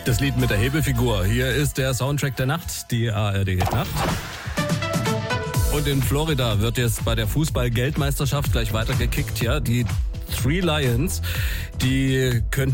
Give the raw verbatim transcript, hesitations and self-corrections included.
Das Lied mit der Hebefigur. Hier ist der Soundtrack der Nacht, die A R D-Nacht. Und in Florida wird jetzt bei der Fußball-Geldmeisterschaft gleich weitergekickt. Ja, die Three Lions, die könnten